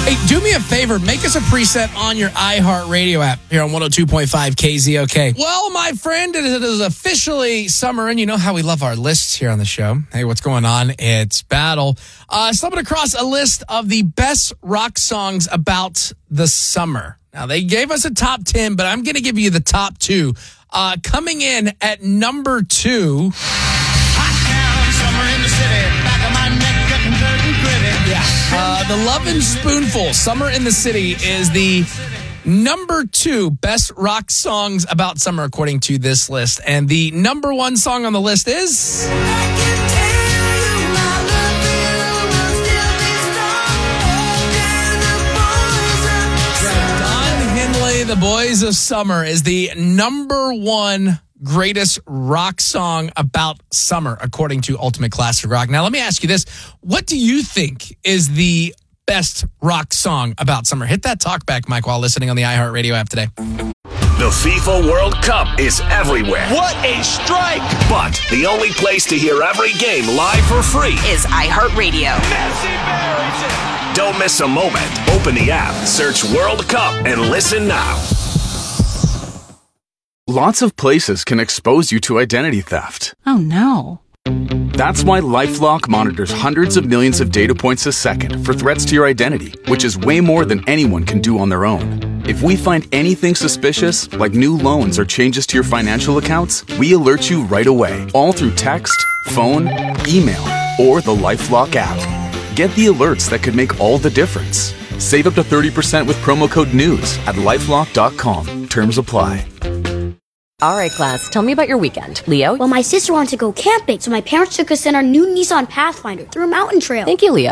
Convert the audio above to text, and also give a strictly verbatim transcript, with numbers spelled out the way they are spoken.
Hey, do me a favor. Make us a preset on your iHeartRadio app here on one oh two point five K Z O K. Well, my friend, it is officially summer, and you know how we love our lists here on the show. Hey, what's going on? It's Battle. Uh, stumbled across a list of the best rock songs about the summer. Now, they gave us a top ten, but I'm going to give you the top two. Uh, coming in at number two. Uh, the Lovin' Spoonful, Summer in the City, is the number two best rock songs about summer, according to this list. And the number one song on the list is... Don Henley, The Boys of Summer, is the number one greatest rock song about summer, according to Ultimate Classic Rock. Now, let me ask you this. What do you think is the best rock song about summer? Hit that talkback mic while listening on the iHeartRadio app today. The FIFA World Cup is everywhere. What a strike! But the only place to hear every game live for free is iHeartRadio. Messi buries it! Don't miss a moment. Open the app, search World Cup, and listen now. Lots of places can expose you to identity theft. Oh, no. That's why LifeLock monitors hundreds of millions of data points a second for threats to your identity, which is way more than anyone can do on their own. If we find anything suspicious, like new loans or changes to your financial accounts, we alert you right away, all through text, phone, email, or the LifeLock app. Get the alerts that could make all the difference. Save up to thirty percent with promo code NEWS at lifelock dot com. Terms apply. All right, class, tell me about your weekend. Leo? Well, my sister wanted to go camping, so my parents took us in our new Nissan Pathfinder through a mountain trail. Thank you, Leo.